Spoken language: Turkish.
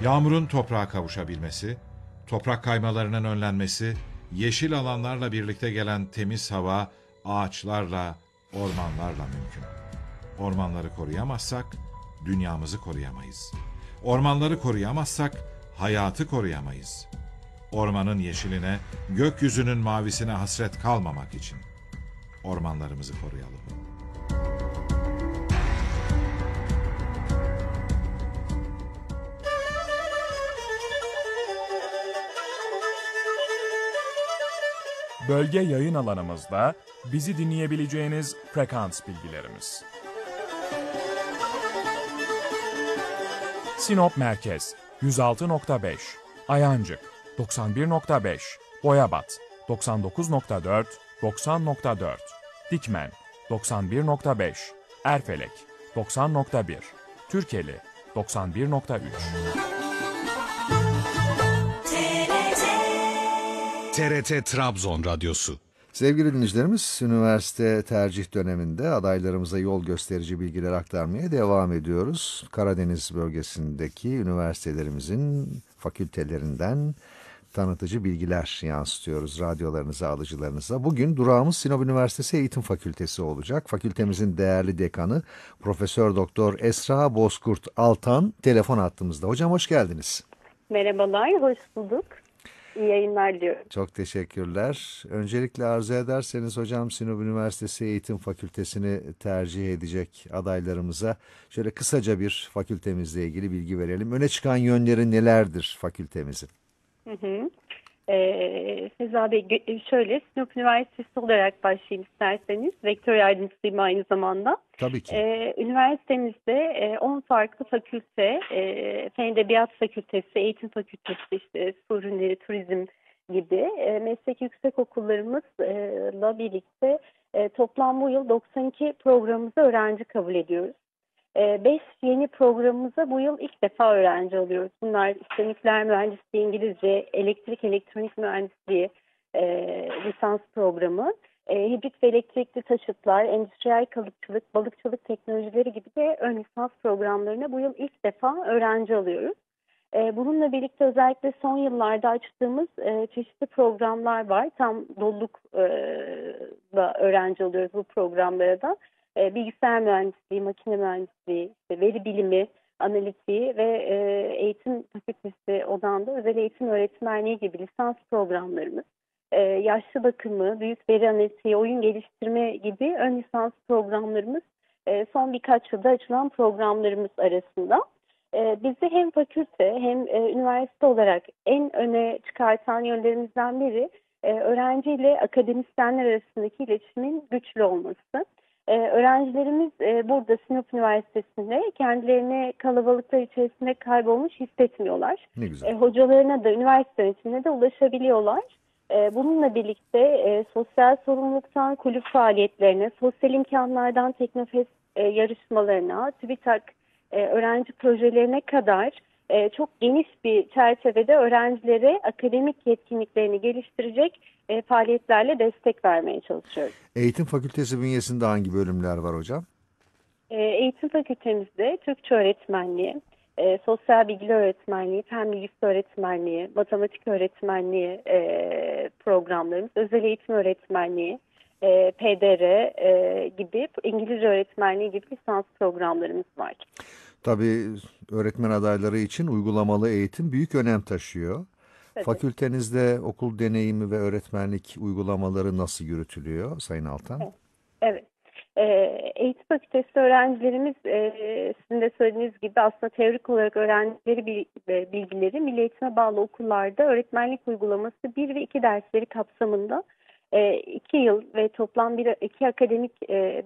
Yağmurun toprağa kavuşabilmesi, toprak kaymalarının önlenmesi, yeşil alanlarla birlikte gelen temiz hava, ağaçlarla, ormanlarla mümkün. Ormanları koruyamazsak, dünyamızı koruyamayız. Ormanları koruyamazsak, hayatı koruyamayız. Ormanın yeşiline, gökyüzünün mavisine hasret kalmamak için ormanlarımızı koruyalım. Bölge yayın alanımızda bizi dinleyebileceğiniz frekans bilgilerimiz. Sinop Merkez 106.5, Ayancık 91.5, Boyabat 99.4, 90.4, Dikmen 91.5, Erfelek 90.1, Türkeli 91.3. TRT Trabzon Radyosu. Sevgili dinleyicilerimiz, üniversite tercih döneminde adaylarımıza yol gösterici bilgiler aktarmaya devam ediyoruz. Karadeniz bölgesindeki üniversitelerimizin fakültelerinden tanıtıcı bilgiler yansıtıyoruz radyolarınıza, alıcılarınıza. Bugün durağımız Sinop Üniversitesi Eğitim Fakültesi olacak. Fakültemizin değerli dekanı Profesör Doktor Esra Bozkurt Altan telefon hattımızda. Hocam hoş geldiniz. Merhabalar, hoş bulduk. İyi yayınlar diliyorum. Çok teşekkürler. Öncelikle arzu ederseniz hocam Sinop Üniversitesi Eğitim Fakültesini tercih edecek adaylarımıza şöyle kısaca bir fakültemizle ilgili bilgi verelim. Öne çıkan yönleri nelerdir fakültemizin? Feza Bey, şöyle Sinop Üniversitesi olarak başlayayım isterseniz. Rektör yardımcısıyım aynı zamanda. Tabii ki. Üniversitemizde 10 farklı fakülte, Fen Edebiyat Fakültesi, Eğitim Fakültesi, işte su ürünleri, turizm gibi meslek yüksek okullarımızla birlikte toplam bu yıl 92 programımıza öğrenci kabul ediyoruz. 5 yeni programımıza bu yıl ilk defa öğrenci alıyoruz. Bunlar işte nükleer mühendisliği, İngilizce, elektrik elektronik mühendisliği lisans programı, hibrit ve elektrikli taşıtlar, endüstriyel kalıpçılık, balıkçılık teknolojileri gibi de ön lisans programlarına bu yıl ilk defa öğrenci alıyoruz. Bununla birlikte özellikle son yıllarda açtığımız çeşitli programlar var. Tam dolulukla öğrenci alıyoruz bu programlara da. Bilgisayar mühendisliği, makine mühendisliği, işte veri bilimi, analitiği ve eğitim fakültesi odağında özel eğitim öğretmenliği gibi lisans programlarımız, yaşlı bakımı, büyük veri analitiği, oyun geliştirme gibi ön lisans programlarımız son birkaç yılda açılan programlarımız arasında. Bizi hem fakülte hem üniversite olarak en öne çıkartan yönlerimizden biri öğrenciyle akademisyenler arasındaki iletişimin güçlü olması. Öğrencilerimiz burada Sinop Üniversitesi'nde kendilerini kalabalıklar içerisinde kaybolmuş hissetmiyorlar. Ne güzel. Hocalarına da üniversite yönetimine de ulaşabiliyorlar. Bununla birlikte sosyal sorumluluktan kulüp faaliyetlerine, sosyal imkanlardan Teknofest yarışmalarına, TÜBİTAK öğrenci projelerine kadar çok geniş bir çerçevede öğrencilere akademik yetkinliklerini geliştirecek faaliyetlerle destek vermeye çalışıyoruz. Eğitim Fakültesi bünyesinde hangi bölümler var hocam? Eğitim fakültemizde Türkçe öğretmenliği, sosyal bilgi öğretmenliği, fen bilgisi öğretmenliği, matematik öğretmenliği programlarımız, özel eğitim öğretmenliği, PDR gibi, İngilizce öğretmenliği gibi lisans programlarımız var. Tabii öğretmen adayları için uygulamalı eğitim büyük önem taşıyor. Evet. Fakültenizde okul deneyimi ve öğretmenlik uygulamaları nasıl yürütülüyor Sayın Altan? Evet. Eğitim fakültesi öğrencilerimiz sizin de söylediğiniz gibi aslında teorik olarak öğrendikleri bilgileri milli eğitime bağlı okullarda öğretmenlik uygulaması 1 ve 2 dersleri kapsamında 2 yıl ve toplam 2 akademik